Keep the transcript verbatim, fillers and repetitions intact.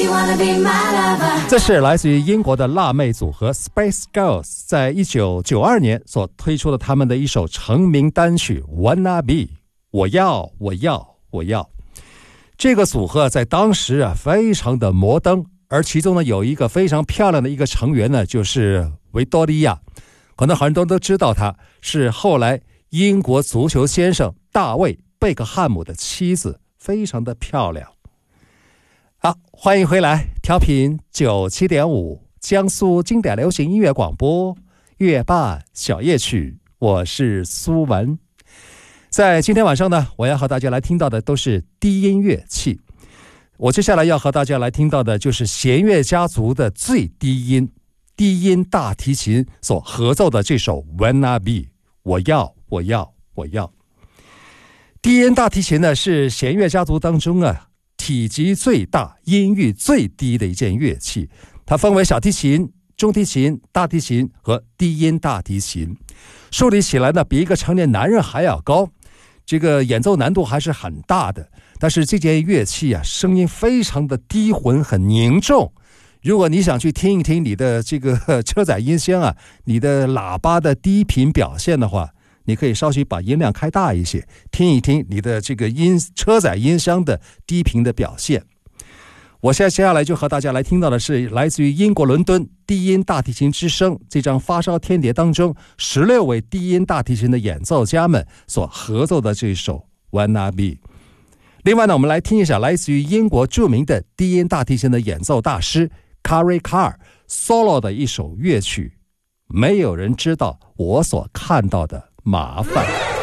这是来自于英国的辣妹组合 Spice Girls 在一九九二年所推出的他们的一首成名单曲 Wanna Be， 我要我要我要。这个组合在当时啊非常的摩登，而其中呢有一个非常漂亮的一个成员呢，就是维多利亚，可能很多人都知道她是后来英国足球先生大卫贝克汉姆的妻子，非常的漂亮。好，欢迎回来，调频 九七点五 江苏经典流行音乐广播月半小夜曲，我是苏文。在今天晚上呢，我要和大家来听到的都是低音乐器。我接下来要和大家来听到的就是弦乐家族的最低音低音大提琴所合奏的这首 Wanna Be， 我要我要我要。低音大提琴呢是弦乐家族当中啊体积最大音域最低的一件乐器，它分为小提琴、中提琴、大提琴和低音大提琴，数理起来呢比一个成年男人还要高，这个演奏难度还是很大的。但是这件乐器啊声音非常的低浑很凝重，如果你想去听一听你的这个车载音箱啊你的喇叭的低频表现的话，你可以稍许把音量开大一些，听一听你的这个音车载音箱的低频的表现。我现在接下来就和大家来听到的是来自于英国伦敦低音大提琴之声这张发烧天碟当中十六位低音大提琴的演奏家们所合奏的这首 Wanna Be。 另外呢，我们来听一下来自于英国著名的低音大提琴的演奏大师 Carrie Carr solo 的一首乐曲，没有人知道我所看到的麻烦。